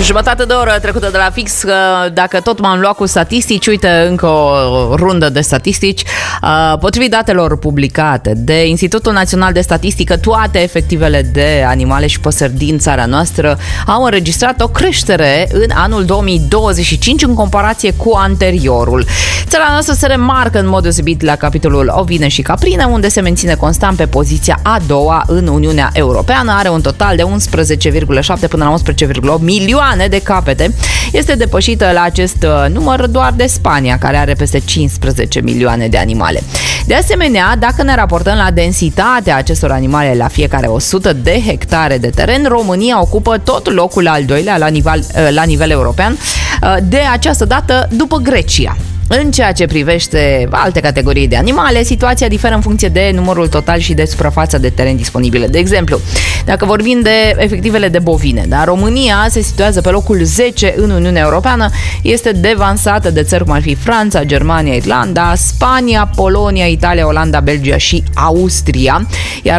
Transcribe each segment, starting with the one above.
Jumătate de oră trecută de la fix. Dacă tot m-am luat cu statistici, uite încă o rundă de statistici. Potrivit datelor publicate de Institutul Național de Statistică, toate efectivele de animale și păsări din țara noastră au înregistrat o creștere în anul 2025 în comparație cu anteriorul. Țara noastră se remarcă în mod deosebit la capitolul ovine și caprine, unde se menține constant pe poziția a doua în Uniunea Europeană. Are un total de 11,7 până la 11,8 milioane de capete. Este depășită la acest număr doar de Spania, care are peste 15 milioane de animale. De asemenea, dacă ne raportăm la densitatea acestor animale la fiecare 100 de hectare de teren, România ocupă tot locul al doilea la nivel european, de această dată după Grecia. În ceea ce privește alte categorii de animale, situația diferă în funcție de numărul total și de suprafața de teren disponibile. De exemplu, dacă vorbim de efectivele de bovine, România se situează pe locul 10 în Uniunea Europeană, este devansată de țări cum ar fi Franța, Germania, Irlanda, Spania, Polonia, Italia, Olanda, Belgia și Austria, iar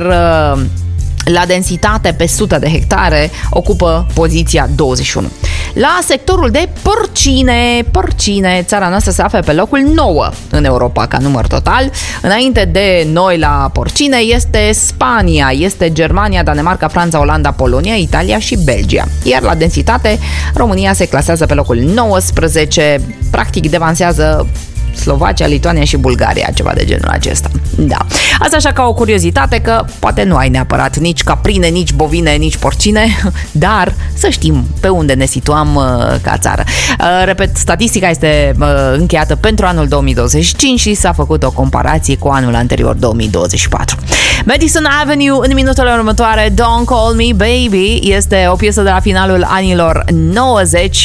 la densitate pe 100 de hectare ocupă poziția 21. La sectorul de porcine, țara noastră se află pe locul 9 în Europa ca număr total. Înainte de noi la porcine este Spania, este Germania, Danemarca, Franța, Olanda, Polonia, Italia și Belgia. Iar la densitate, România se clasează pe locul 19, practic devansează Slovacia, Lituania și Bulgaria, ceva de genul acesta. Da. Asta așa ca o curiozitate, că poate nu ai neapărat nici caprine, nici bovine, nici porcine, dar să știm pe unde ne situăm ca țară. Repet, statistica este încheiată pentru anul 2025 și s-a făcut o comparație cu anul anterior, 2024. Madison Avenue, în minutele următoare, Don't Call Me Baby, este o piesă de la finalul anilor 90